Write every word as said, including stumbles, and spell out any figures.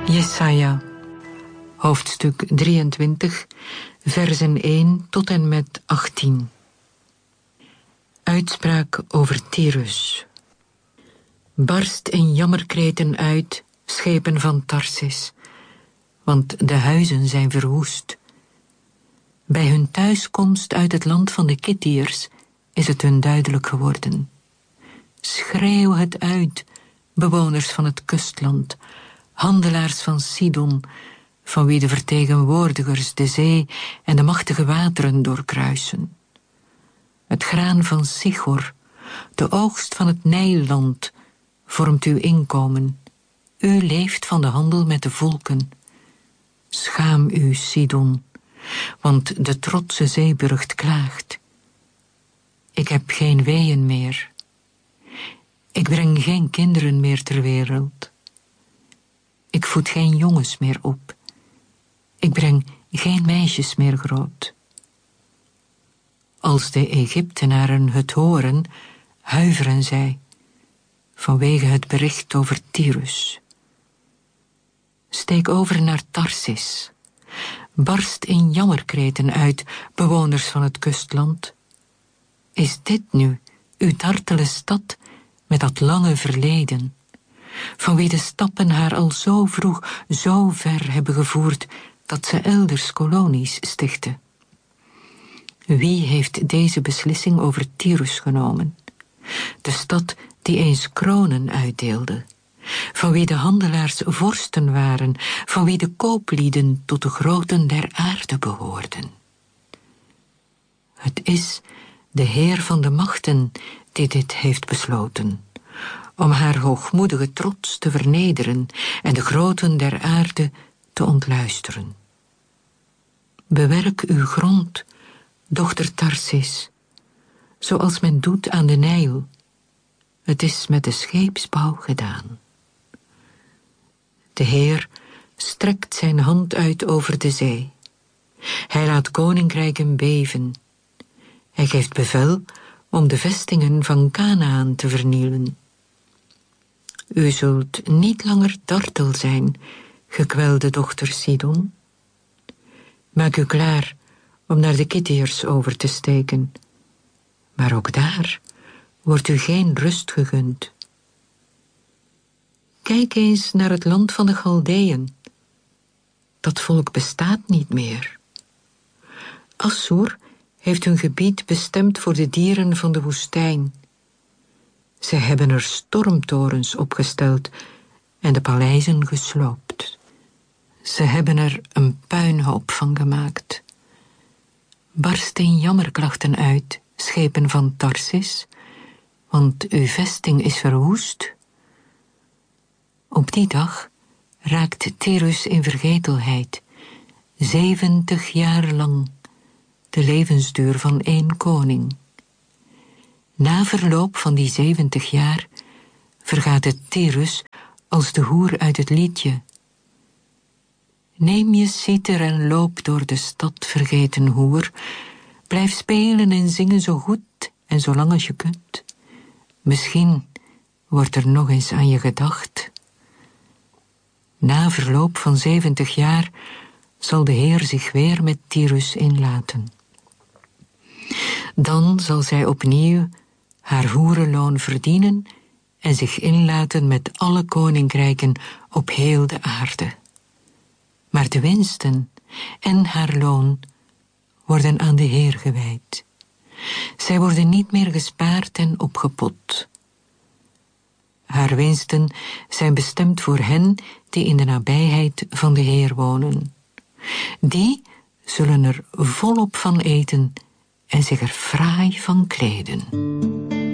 Jesaja, hoofdstuk drieëntwintig, versen één tot en met achttien. Uitspraak over Tyrus. Barst in jammerkreten uit, schepen van Tarsis, want de huizen zijn verwoest. Bij hun thuiskomst uit het land van de Kittiërs is het hun duidelijk geworden. Schreeuw het uit, bewoners van het kustland, handelaars van Sidon, van wie de vertegenwoordigers de zee en de machtige wateren doorkruisen. Het graan van Sichor, de oogst van het Nijlland, vormt uw inkomen. U leeft van de handel met de volken. Schaam u, Sidon, want de trotse zeeburcht klaagt. Ik heb geen weeën meer. Ik breng geen kinderen meer ter wereld. Ik voed geen jongens meer op. Ik breng geen meisjes meer groot. Als de Egyptenaren het horen, huiveren zij, vanwege het bericht over Tyrus. Steek over naar Tarsis. Barst in jammerkreten uit, bewoners van het kustland. Is dit nu uw dartele stad met dat lange verleden, van wie de stappen haar al zo vroeg zo ver hebben gevoerd dat ze elders kolonies stichtte? Wie heeft deze beslissing over Tyrus genomen? De stad die eens kronen uitdeelde, van wie de handelaars vorsten waren, van wie de kooplieden tot de groten der aarde behoorden. Het is de Heer van de machten die dit heeft besloten, om haar hoogmoedige trots te vernederen en de groten der aarde te ontluisteren. Bewerk uw grond, dochter Tarsis, zoals men doet aan de Nijl. Het is met de scheepsbouw gedaan. De Heer strekt zijn hand uit over de zee. Hij laat koninkrijken beven. Hij geeft bevel om de vestingen van Kanaan te vernielen. U zult niet langer dartel zijn, gekwelde dochter Sidon. Maak u klaar om naar de Kittiërs over te steken. Maar ook daar wordt u geen rust gegund. Kijk eens naar het land van de Chaldeeën. Dat volk bestaat niet meer. Assur heeft hun gebied bestemd voor de dieren van de woestijn. Zij hebben er stormtorens opgesteld en de paleizen gesloopt. Ze hebben er een puinhoop van gemaakt. Barst in jammerklachten uit, schepen van Tarsis, want uw vesting is verwoest. Op die dag raakt Tyrus in vergetelheid, zeventig jaar lang, de levensduur van één koning. Na verloop van die zeventig jaar vergaat het Tyrus als de hoer uit het liedje. Neem je citer en loop door de stad, vergeten hoer. Blijf spelen en zingen zo goed en zo lang als je kunt. Misschien wordt er nog eens aan je gedacht. Na verloop van zeventig jaar zal de Heer zich weer met Tyrus inlaten. Dan zal zij opnieuw haar hoerenloon verdienen en zich inlaten met alle koninkrijken op heel de aarde. Maar de winsten en haar loon worden aan de Heer gewijd. Zij worden niet meer gespaard en opgepot. Haar winsten zijn bestemd voor hen die in de nabijheid van de Heer wonen. Die zullen er volop van eten en zich er fraai van kleden.